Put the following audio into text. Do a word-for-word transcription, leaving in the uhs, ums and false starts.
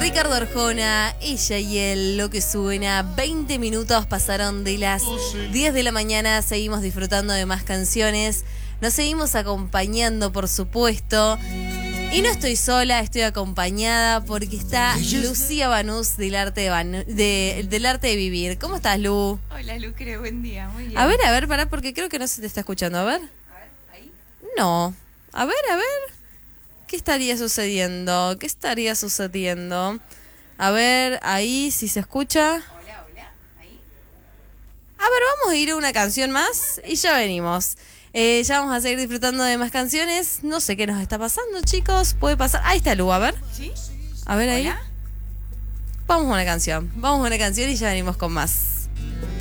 Ricardo Arjona, ella y él, lo que suena. veinte minutos pasaron de las diez de la mañana. Seguimos disfrutando de más canciones. Nos seguimos acompañando, por supuesto. Y no estoy sola, estoy acompañada porque está Lucía Banús del Arte de, Banu- de, del Arte de Vivir. ¿Cómo estás, Lu? Hola, Lucre, buen día, muy bien. A ver, a ver, pará, porque creo que no se te está escuchando. A ver. A ver, ahí. No. A ver, a ver. ¿Qué estaría sucediendo? ¿Qué estaría sucediendo? A ver, ahí, si se escucha. Hola, hola, ahí. A ver, vamos a ir a una canción más y ya venimos. Eh, ya vamos a seguir disfrutando de más canciones. No sé qué nos está pasando, chicos. Puede pasar. Ahí está Lu, a ver. ¿Sí? A ver ahí. Hola. Vamos a una canción. Vamos a una canción y ya venimos con más.